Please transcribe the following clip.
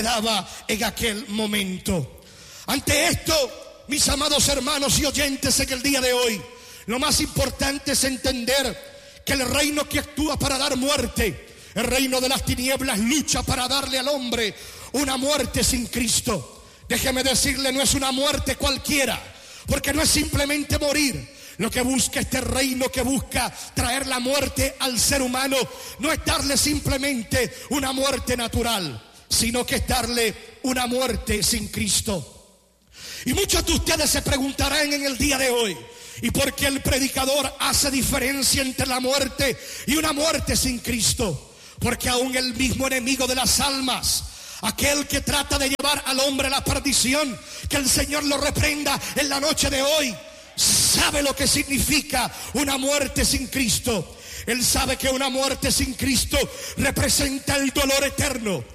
daba en aquel momento. Ante esto, mis amados hermanos y oyentes, en el día de hoy, lo más importante es entender que el reino que actúa para dar muerte, el reino de las tinieblas, lucha para darle al hombre una muerte sin Cristo. Déjeme decirle, no es una muerte cualquiera, porque no es simplemente morir. Lo que busca este reino, que busca traer la muerte al ser humano, no es darle simplemente una muerte natural, sino que es darle una muerte sin Cristo. Y muchos de ustedes se preguntarán en el día de hoy, ¿y por qué el predicador hace diferencia entre la muerte y una muerte sin Cristo? Porque aún el mismo enemigo de las almas, aquel que trata de llevar al hombre a la perdición, que el Señor lo reprenda en la noche de hoy, sabe lo que significa una muerte sin Cristo. Él sabe que una muerte sin Cristo representa el dolor eterno.